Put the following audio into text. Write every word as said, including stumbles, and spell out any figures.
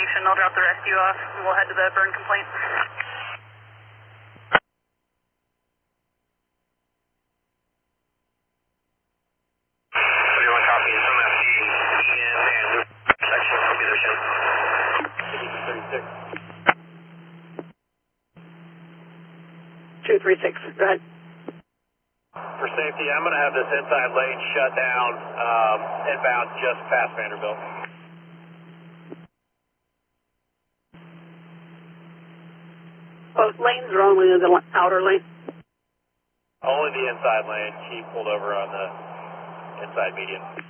intersection. I'll drop the rescue off and we'll head to the burn complaint. everyone copy from F D, Ian and Luke, section will be there soon. thirty-six. two three six, go ahead. For safety, I'm going to have this inside lane shut down, um, inbound just past Vanderbilt. Both lanes or only the outer lane? Only the inside lane. She pulled over on the inside median.